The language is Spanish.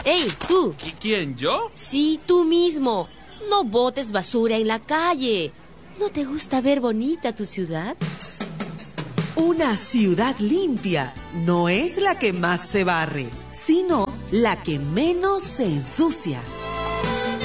¡Ey, tú! ¿Quién, yo? Sí, tú mismo. No botes basura en la calle. ¿No te gusta ver bonita tu ciudad? Una ciudad limpia no es la que más se barre, sino la que menos se ensucia.